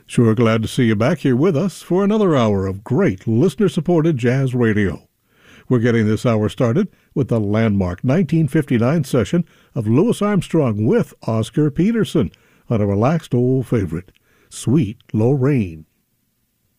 Sure glad to see you back here with us for another hour of great listener-supported jazz radio. We're getting this hour started with the landmark 1959 session of Louis Armstrong with Oscar Peterson on a relaxed old favorite, Sweet Lorraine.